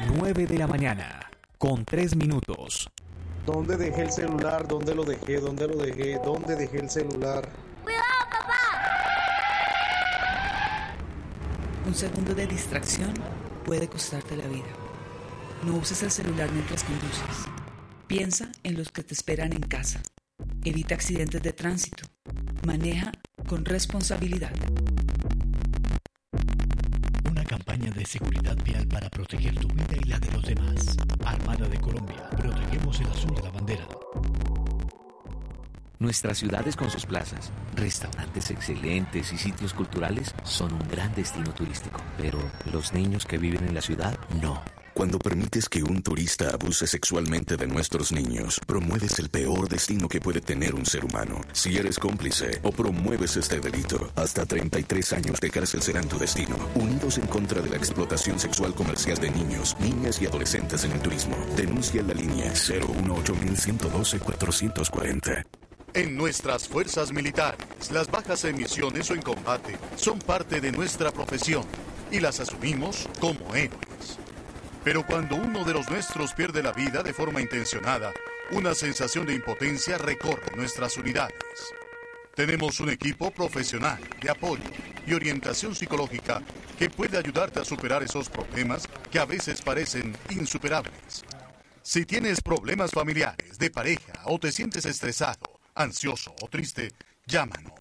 9 de la mañana, con 3 minutos. ¿Dónde dejé el celular? ¿Dónde lo dejé? ¿Dónde lo dejé? ¿Dónde dejé el celular? ¡Cuidado, papá! Un segundo de distracción puede costarte la vida. No uses el celular mientras conduces. Piensa en los que te esperan en casa. Evita accidentes de tránsito. Maneja con responsabilidad. Una campaña de seguridad vial para proteger tu vida y la de los demás. Armada de Colombia. Protegemos el azul de la bandera. Nuestras ciudades con sus plazas, restaurantes excelentes y sitios culturales son un gran destino turístico. Pero los niños que viven en la ciudad, no. Cuando permites que un turista abuse sexualmente de nuestros niños, promueves el peor destino que puede tener un ser humano. Si eres cómplice o promueves este delito, hasta 33 años de cárcel serán tu destino. Unidos en contra de la explotación sexual comercial de niños, niñas y adolescentes en el turismo. Denuncia en la línea 018-112-440. En nuestras fuerzas militares, las bajas en misiones o en combate son parte de nuestra profesión y las asumimos como héroes. Pero cuando uno de los nuestros pierde la vida de forma intencionada, una sensación de impotencia recorre nuestras unidades. Tenemos un equipo profesional de apoyo y orientación psicológica que puede ayudarte a superar esos problemas que a veces parecen insuperables. Si tienes problemas familiares, de pareja o te sientes estresado, ansioso o triste, llámanos